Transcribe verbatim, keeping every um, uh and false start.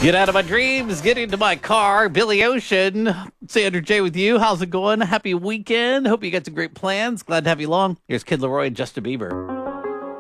Get out of my dreams, get into my car. Billy Ocean, Sandra J with you. How's it going? Happy weekend. Hope you got some great plans. Glad to have you along. Here's Kid Laroi and Justin Bieber.